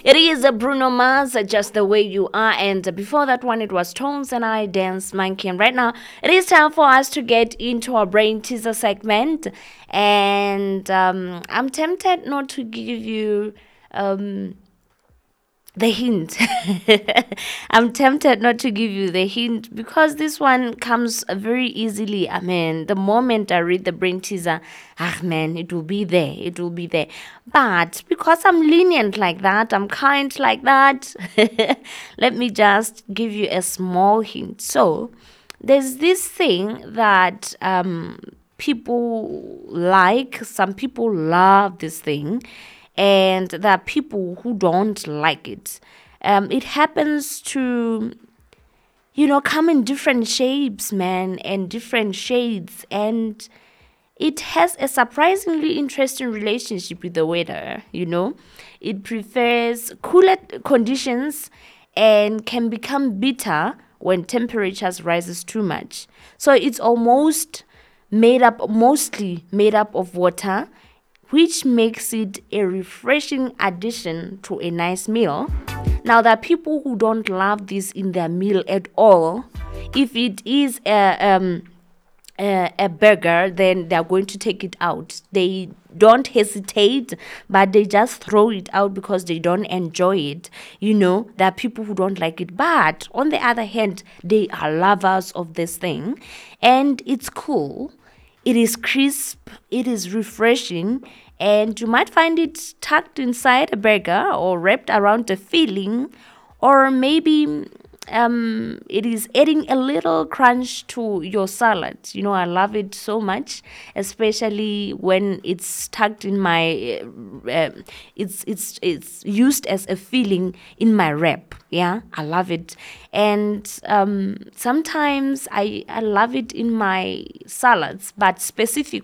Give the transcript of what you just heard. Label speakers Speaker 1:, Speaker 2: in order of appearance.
Speaker 1: It is a Bruno Mars, Just the Way You Are. And before that one, it was Tones and I Dance Monkey. And right now, it is time for us to get into our brain teaser segment. And I'm tempted not to give you. The hint. I'm tempted not to give you the hint because this one comes very easily. I mean, the moment I read the brain teaser, man, it will be there. It will be there. But because I'm lenient like that, I'm kind like that, let me just give you a small hint. So, there's this thing that people like, some people love this thing, and there are people who don't like it. It happens to, come in different shapes, man, and different shades, and it has a surprisingly interesting relationship with the weather. It prefers cooler conditions and can become bitter when temperatures rises too much. So it's mostly made up of water, which makes it a refreshing addition to a nice meal. Now, there are people who don't love this in their meal at all. If it is a burger, then they're going to take it out. They don't hesitate, but they just throw it out because they don't enjoy it. There are people who don't like it, but on the other hand, they are lovers of this thing, and it's cool. It is crisp, it is refreshing, and you might find it tucked inside a burger or wrapped around a filling, or maybe it is adding a little crunch to your salad. I love it so much, especially when it's tucked in my it's used as a filling in my wrap. Yeah, I love it. And sometimes I love it in my salads, but specific